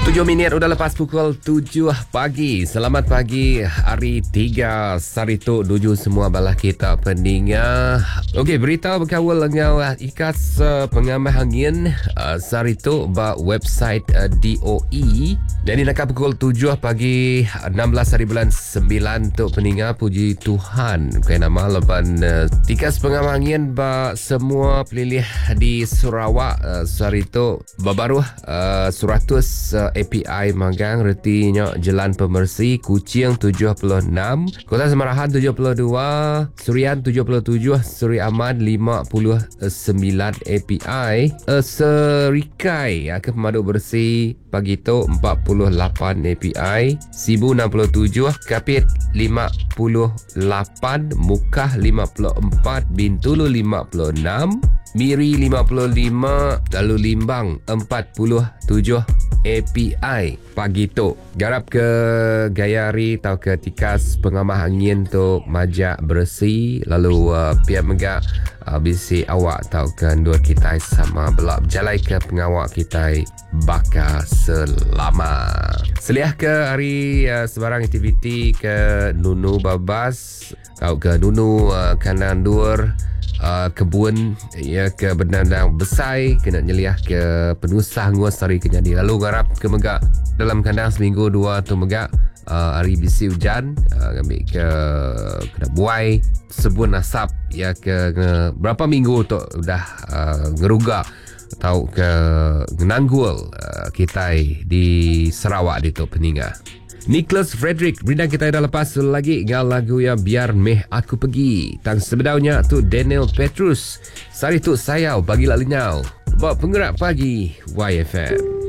7 minit udah lepas pukul 7 pagi. Selamat pagi hari 3 Sarito Duju semua balah kita pendengar. Okey, berita berkawal dengan ikas pengamah angin Sarito ba website DOE. Jadi nak pukul 7 pagi 16 hari bulan 9 tu pendengar, puji Tuhan. Kena nama leban ikas pengamah angin ba semua pelilih di Sarawak Sarito baru 100 API Magang retinya Jalan Pemersi Kuching 76, Kota Semarahan 72, Surian 77, Suri Aman 59 API, Serikai ke Pemadu Bersih pagi tu 48 API, Sibu 67, Kapit 58, Mukah 54, Bintulu 56, Miri 55, lalu Limbang 47 API pagi tu. Garap ke Gayari atau ke tikas pengamah angin tu majak bersih, lalu pihak megak bisi awak atau ke dua kita sama belak jalai ke pengawak kita baka selama. Seliah ke hari sebarang aktiviti ke Nunu Babas atau ke Nunu kanan dur kebun ya ke benandang besai kena nyeliah ke penusah nguas hari kenyadi. Lalu garap ke megak dalam kandang seminggu dua tu megak hari bisi hujan ngambil ke kena buai sebun nasab ya ke berapa minggu tu dah ngeruga atau ke ngenanggul kita di Sarawak di tu peninggal. Nicholas Frederick berikan kita dah lepas lagi dengan lagu yang Biar Meh Aku Pergi. Tang sebedaunya tu Daniel Petrus. Sari tu sayau bagi lalinyau. Bawa penggerak pagi YFM.